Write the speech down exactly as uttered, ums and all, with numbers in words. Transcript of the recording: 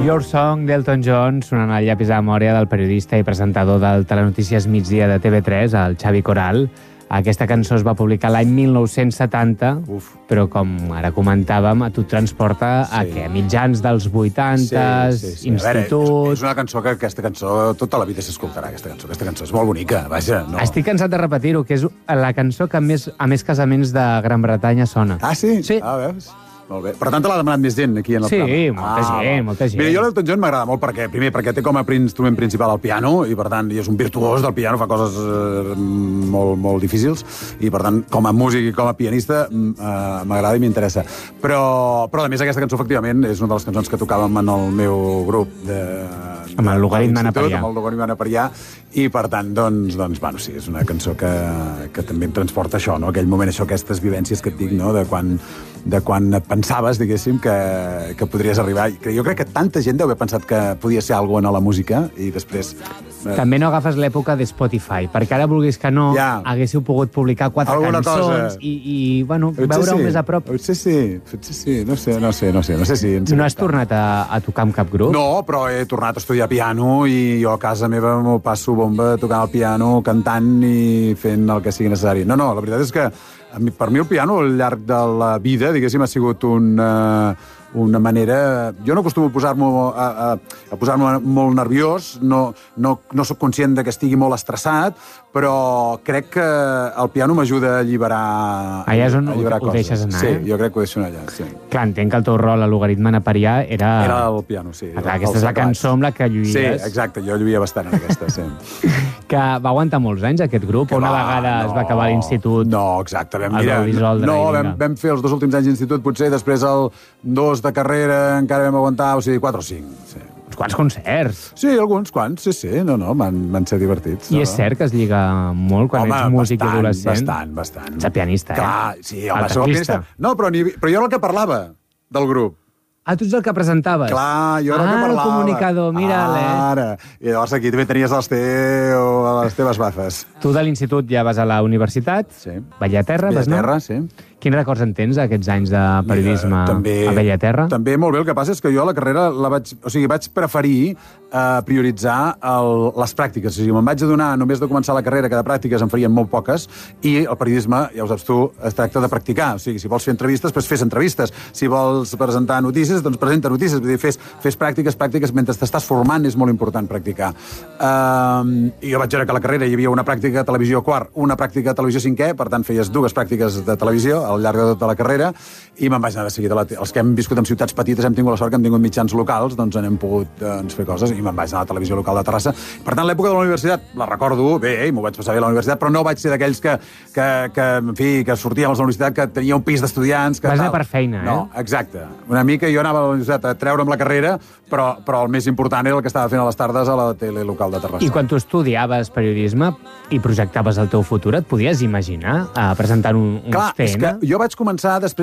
Your Song d'Elton John sonant al llapis de la memòria del periodista i presentador del Telenotícies Migdia de T V tres, el Xavi Coral. Aquesta cançó es va publicar l'any mil nou-cents setanta, Uf. però com ara comentàvem, a tu et transporta sí. a què? Mitjans dels vuitanta, sí, sí, sí. institut... Veure, és una cançó que aquesta cançó tota la vida s'escoltarà, aquesta cançó. Aquesta cançó és molt bonica, vaja. No. Estic cansat de repetir-ho, que és la cançó que més, a més casaments de Gran Bretanya sona. Ah, sí? Sí. Ah, veus? Molt bé. Per tant, te l'ha demanat més gent aquí en el sí, programa. Sí, molta ah, gent, molta gent. Mira, jo l'Elton John m'agrada molt perquè, primer, perquè té com a instrument principal el piano i, per tant, és un virtuós del piano, fa coses eh, molt, molt difícils i, per tant, com a músic i com a pianista eh, m'agrada i m'interessa. Però, però, a més, aquesta cançó, efectivament, és una de les cançons que tocàvem en el meu grup de... amb el logaritme naperià. Amb el logaritme naperià i, per tant, doncs, doncs, bueno, sí, és una cançó que, que també em transporta això, no? Aquell moment, això, aquestes vivències que et dic, no? De quan, de quan pensaves, diguéssim, que, que podries arribar. Jo crec que tanta gent deu haver pensat que podia ser alguna cosa a la música i després... Eh... També no agafes l'època de Spotify, perquè ara, vulguis que no, ja. haguéssiu pogut publicar quatre alguna cançons i, i, bueno, veure-ho sí. més a prop. Potser sí, potser sí, no sé, no sé, no sé, no sé si... No has tornat a, a tocar amb cap grup? No, però he tornat a estudiar piano i jo a casa meva m'ho passo bomba tocant el piano, cantant i fent el que sigui necessari. No, no, la veritat és que per mi el piano al llarg de la vida, diguéssim, ha sigut un... Uh, una manera... Jo no acostumo a posar-me a, a, a posar-me molt nerviós, no, no, no sóc conscient de que estigui molt estressat, però crec que el piano m'ajuda a alliberar allà és on ho, ho coses. deixes anar, sí, eh? Jo crec que ho deixo anar allà, sí. Clar, entenc que el teu rol a logaritme naperià era... Era el piano, sí. Ah, clar, aquesta és la cançó amb la que lluïes. Sí, exacte, jo lluïa bastant en aquesta, sí. Que va aguantar molts anys, aquest grup, o una va, vegada no, es va acabar l'institut? No, exacte, vam, mira, no, vam, vam fer els dos últims anys d'institut, potser, després el dos de carrera encara vam aguantar, o sigui, quatre o cinc, sí. Uns quants concerts. Sí, alguns quants, sí, sí, no, no, van, van ser divertits. I no, és cert que es lliga molt quan home, ets músic bastant, adolescent? bastant, bastant. Ets pianista, eh? Clar, sí, home, soc pianista. No, però, ni, però jo era el que parlava del grup. Ah, tu ets el que presentaves? Clar, jo era ah, el que parlava. Ah, el comunicador, mira-le. Ara. I llavors aquí també tenies els teu, les teves bafes. Tu de l'institut ja vas a la universitat? Sí. Bellaterra, vas anar? Bellaterra, sí. Quins records en tens d'aquests anys de periodisme Mira, també, a Bellaterra? També molt bé. El que passa és que jo la carrera la vaig, o sigui, vaig preferir eh, prioritzar el, les pràctiques. O sigui, me'n vaig adonar només de començar la carrera que de pràctiques en farien molt poques i el periodisme, ja ho saps tu, es tracta de practicar. O sigui, si vols fer entrevistes, doncs fes entrevistes. Si vols presentar notícies, doncs presenta notícies. Vull dir, fes, fes pràctiques, pràctiques. Mentre t'estàs formant és molt important practicar. Uh, I jo vaig veure que a la carrera hi havia una pràctica de televisió quart, una pràctica de televisió cinquè, per tant feies dues pràctiques de televisió al llarg de tota la carrera i me'n vaig anar de seguida. La els que hem viscut en ciutats petites hem tingut la sort que hem tingut mitjans locals, doncs hem pogut doncs, fer coses i me'n vaig anar a la televisió local de Terrassa. Per tant, l'època de la universitat la recordo bé, m'ho vaig passar bé a la universitat, però no vaig ser d'aquells que, que, que, en fi, que sortíem a la universitat, que tenia un pis d'estudiants... Vas anar per feina, eh? No, exacte. Una mica jo anava a la universitat a treure'm la carrera, però, però el més important era el que estava fent a les tardes a la tele local de Terrassa. I quan tu estudiaves periodisme i projectaves el teu futur, et podies imaginar uh, presentant un, un Clar, T N? és que jo vaig començar després